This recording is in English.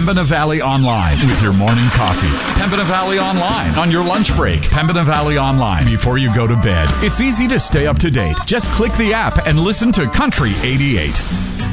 Pembina Valley Online with your morning coffee. Pembina Valley Online on your lunch break. Pembina Valley Online before you go to bed. It's easy to stay up to date. Just click the app and listen to Country 88.